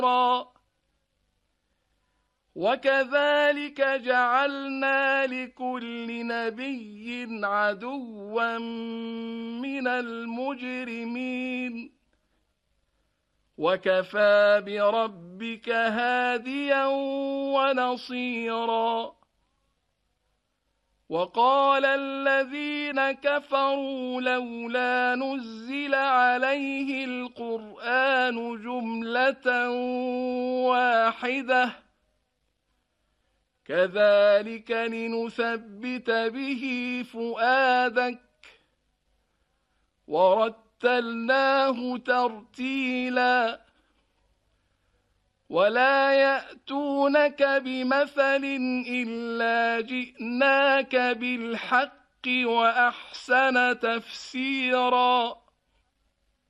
وكذلك جعلنا لكل نبي عدوا من المجرمين وكفى بربك هاديا ونصيرا وقال الذين كفروا لولا نزل عليه القرآن جملة واحدة كذلك لنثبت به فؤادك ورتلناه ترتيلا ولا يأتونك بمثل إلا جئناك بالحق وأحسن تفسيرا